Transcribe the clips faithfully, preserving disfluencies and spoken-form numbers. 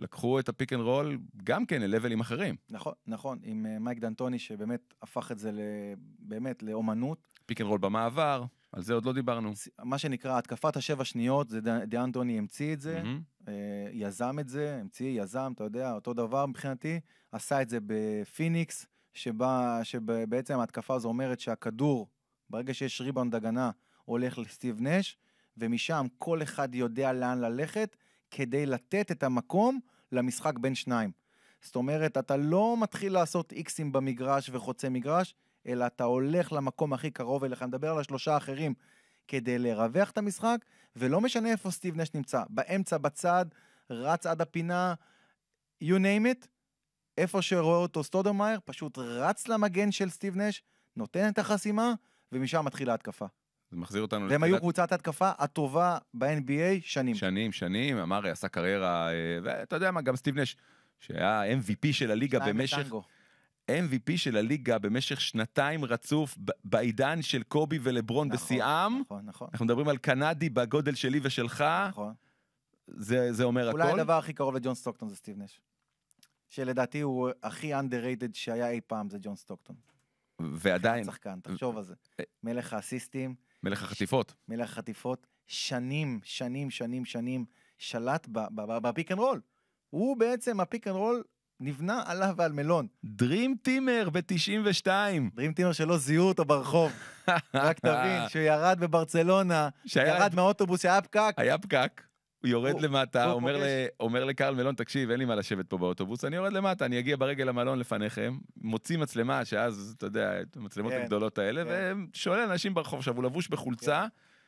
לקחו את הפיק אנד רול גם כן ללבלים אחרים. נכון, נכון, עם מייק דנטוני שבאמת הפך את זה באמת לאומנות. פיק אנד רול במעבר, על זה עוד לא דיברנו. מה שנקרא, התקפת השבע שניות, זה דנטוני המציא את זה, Mm-hmm. יזם את זה, המציא, יזם, אתה יודע, אותו דבר מבחינתי, עשה את זה בפיניקס, שבה, שבעצם ההתקפה הזו אומרת שהכדור, ברגע שיש ריבאונד הגנה, הולך לסטיב נש, ומשם כל אחד יודע לאן ללכת, כדי לתת את המקום למשחק בין שניים. זאת אומרת, אתה לא מתחיל לעשות איקסים במגרש וחוצה מגרש, אלא אתה הולך למקום הכי קרוב אליך, מדבר על השלושה האחרים, כדי לרווח את המשחק, ולא משנה איפה סטיב נש נמצא, באמצע, בצד, רץ עד הפינה, you name it, איפה שרואה אותו סטודרמייר, פשוט רץ למגן של סטיב נש, נותן את החסימה, ומשם מתחילה ההתקפה. זה מחזיר אותנו... והם היו קבוצת ההתקפה הטובה ב-אן בי איי שנים. שנים, שנים, אמרי עשה קריירה, ואתה יודע מה, גם סטיב נש, שהיה אם וי פי של הליגה במשך... אם וי פי של הליגה במשך שנתיים רצוף, בעידן של קובי ולברון נכון, בשיאם, נכון, נכון. אנחנו מדברים על קנדי בגודל שלי ושלך, נכון. זה, זה אומר אולי הכל. אולי הדבר הכי קרוב לג'ון סטוקטון זה סטיב נש. שלדעתי הוא הכי underrated שהיה אי פעם, זה ג'ון סטוקטון. ועדיין... שחקן, תחשוב על זה. מלך האסיסטים. מלך החטיפות. מלך החטיפות. שנים, שנים, שנים, שנים, שלט בפיק אנד רול. הוא בעצם, הפיק אנד רול, נבנה עליו ועל מלון. דרים טימר ב-תשעים ושתיים. דרים טימר שלא זיהו אותו ברחוב. רק תבין, שהוא ירד בברצלונה, ירד מהאוטובוס שהיה פקק. היה פקק. הוא יורד למטה, אומר לקרל מלון, תקשיב, אין לי מה לשבת פה באוטובוס, אני יורד למטה, אני אגיע ברגל למלון לפניכם, מוציא מצלמה, שאז, אתה יודע, המצלמות הגדולות האלה, ושואל אנשים ברחוב, עכשיו הוא לבוש בחולצה,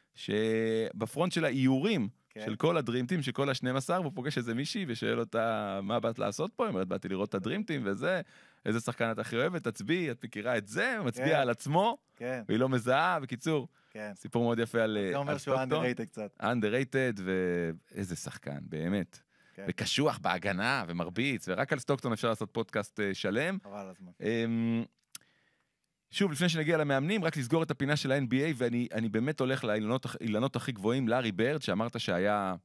שבפרונט שלה איורים, של כל הדרימטים, של כל ה-שנים עשר, והוא פוגש איזה מישהי, ושואל אותה, מה באת לעשות פה? היא אומרת, באתי לראות את הדרימטים, וזה, איזה שחקן את הכי אוהבת, תצביעי, את מכירה את זה, הוא מצביע על עצמו, והיא לא מזהה, בקיצור, סיפור מאוד יפה על סטוקטון. זה אומר שהוא underrated קצת. underrated, ואיזה שחקן, באמת. וקשוח בהגנה, ומרביץ, ורק על סטוקטון אפשר לעשות פודקאסט שלם. חבל הזמן. שוב, לפני שנגיע למאמנים, רק לסגור את הפינה של ה-אן בי איי, ואני באמת הולך לאילנות הכי גבוהים, לארי ברד, שאמרת שהיה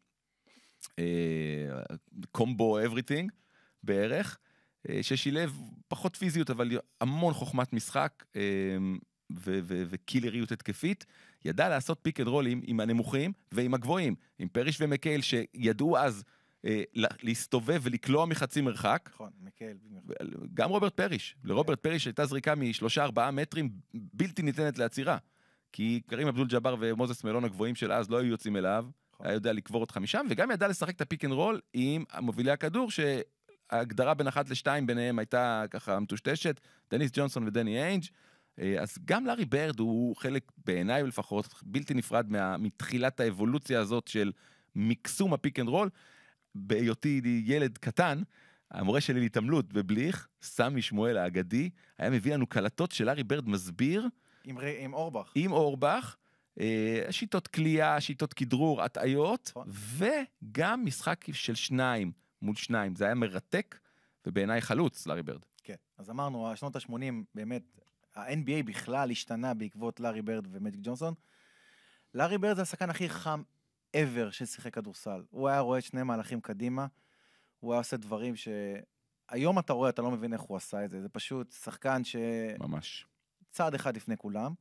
קומבו אבריטינג בערך, ששילב פחות פיזיות, אבל המון חוכמת משחק, וקילריות התקפית, ידע לעשות פיק אנד רולים עם הנמוכים ועם הגבוהים, עם פריש ומקייל שידעו אז להסתובב ולקלוע מחצי מרחק. נכון, מקייל. גם רוברט פריש. לרוברט פריש הייתה זריקה משלושה ארבעה מטרים בלתי ניתנת לעצירה. כי קרים אבדול ג'אבר ומוזס מלון הגבוהים של אז לא היו יוצאים אליו, היה יודע לקבור אותך משם, וגם ידע לשחק את הפיק אנד רול עם מובילי הכדור, שההגדרה בין אחת לשתיים ביניהם הייתה ככה מטושטשת, דניס ג'ונסון ודני איינג'. אז גם לארי ברד הוא חלק בעיניי לפחות בלתי נפרד מתחילת האבולוציה הזאת של מקסום הפיק אנד רול. בהיותי ילד קטן, המורה שלי להתעמלות בבליך, סמי שמואל האגדי, היה מביא לנו קלטות של לארי ברד מסביר. עם, עם אורבך. עם אורבך, שיטות קליעה, שיטות כדרור, הטעיות, וגם משחק של שניים מול שניים. זה היה מרתק, ובעיניי חלוץ, לארי ברד. כן, אז אמרנו, השנות ה-שמונים, באמת, ה-אן בי איי בכלל השתנה בעקבות לארי ברד ומג'יק ג'ונסון. לארי ברד זה השחקן הכי חם ever ששיחק כדורסל. הוא היה רואה שני מהלכים קדימה, הוא היה עושה דברים שהיום אתה רואה, אתה לא מבין איך הוא עשה את זה. זה פשוט שחקן ש... ממש. צעד אחד לפני כולם.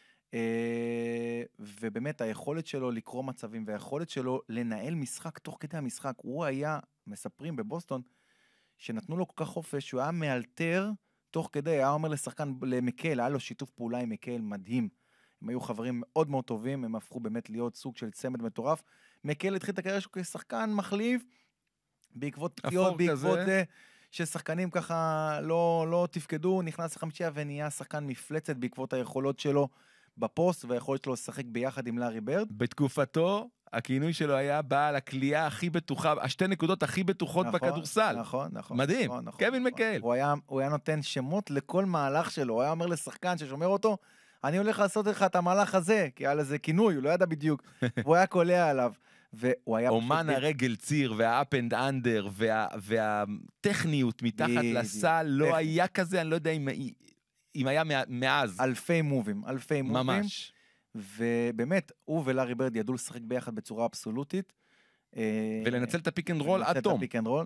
ובאמת היכולת שלו לקרוא מצבים, והיכולת שלו לנהל משחק תוך כדי המשחק. הוא היה, מספרים בבוסטון, שנתנו לו כל כך חופש, שהוא היה מאלתר תוך כדי, היה אומר לשחקן, למקל, היה לו שיתוף פעולה עם מקל מדהים. הם היו חברים מאוד מאוד טובים, הם הפכו באמת להיות סוג של צמד מטורף. מקל התחיל את הקריירה שלו כשחקן מחליף, בעקבות פציעות, בעקבות זה, ששחקנים ככה לא, לא תפקדו, נכנס לחמישייה ונהיה שחקן מפלצת בעקבות היכולות שלו בפוסט, והיכולת שלו לשחק ביחד עם לארי ברד. בתקופתו, הכינוי שלו היה בעל הקליעה הכי בטוחה, השתי נקודות הכי בטוחות נכון, בכדורסל. נכון, נכון. מדהים, נכון, נכון, קווין נכון. מקייל. הוא היה, הוא היה נותן שמות לכל מהלך שלו, הוא היה אומר לשחקן ששומר אותו, אני הולך לעשות לך את המהלך הזה, כי היה לזה כינוי, הוא לא ידע בדיוק, והוא היה קולע עליו, והוא היה... אומן הרגל ציר, וה-up and under, והטכניות מתחת לסל, לא היה כזה, אני לא יודע אם היה מאז. אלפי מובים, אלפי מובים. ממש. ובאמת, הוא ולארי ברד ידעו לשחק ביחד בצורה אבסולוטית. ולנצל את הפיק אנד רול עד תום.